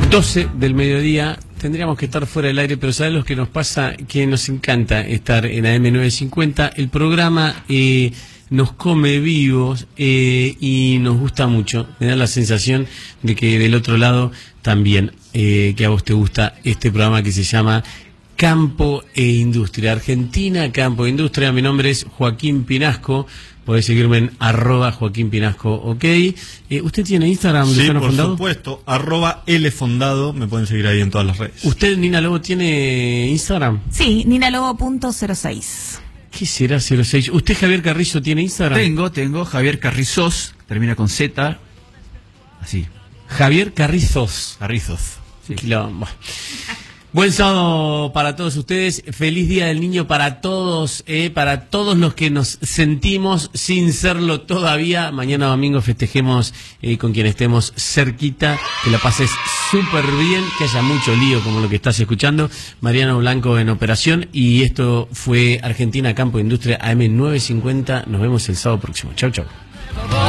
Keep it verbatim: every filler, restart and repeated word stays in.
doce del mediodía, tendríamos que estar fuera del aire, pero ¿sabes lo que nos pasa? Que nos encanta estar en A M novecientos cincuenta, el programa eh, nos come vivos eh, y nos gusta mucho, me da la sensación de que del otro lado también, eh, que a vos te gusta este programa que se llama Campo e Industria, Argentina, Campo e Industria. Mi nombre es Joaquín Pinasco. Podés seguirme en arroba Joaquín Pinasco, ok. Eh, ¿Usted tiene Instagram? Sí, por Fondado? supuesto, arroba Lfondado, me pueden seguir ahí en todas las redes. ¿Usted, Nina Lobo, tiene Instagram? Sí, ninalobo punto cero seis. ¿Qué será cero seis? ¿Usted, Javier Carrizo, tiene Instagram? Tengo, tengo, Javier Carrizos, termina con Z, así. Javier Carrizos. Carrizos. Sí. Quilombo. Buen sábado para todos ustedes, feliz Día del Niño para todos, eh, para todos los que nos sentimos sin serlo todavía. Mañana domingo festejemos eh, con quien estemos cerquita, que la pases súper bien, que haya mucho lío como lo que estás escuchando. Mariano Blanco en operación, y esto fue Argentina Campo Industria A M novecientos cincuenta. Nos vemos el sábado próximo. Chau, chau.